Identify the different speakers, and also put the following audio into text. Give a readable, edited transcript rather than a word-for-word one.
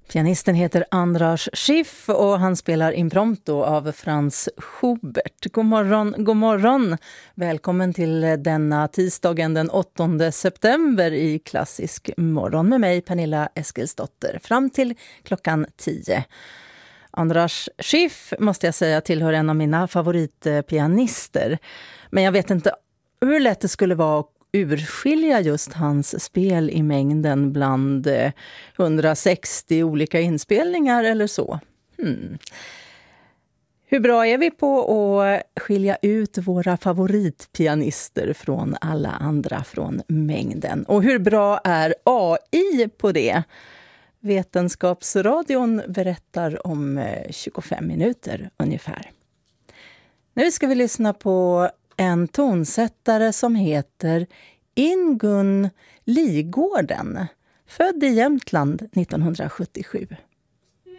Speaker 1: Pianisten heter Andras Schiff och han spelar Impromptu av Franz Schubert. God morgon, god morgon. Välkommen till denna tisdagen den 8 september i Klassisk morgon med mig Pernilla Eskilsdotter fram till klockan 10. Andras Schiff måste jag säga tillhör en av mina favoritpianister. Men jag vet inte hur lätt det skulle vara urskilja just hans spel i mängden bland 160 olika inspelningar eller så. Hur bra är vi på att skilja ut våra favoritpianister från alla andra från mängden? Och hur bra är AI på det? Vetenskapsradion berättar om 25 minuter ungefär. Nu ska vi lyssna på en tonsättare som heter Ingun Ligården, född i Jämtland 1977.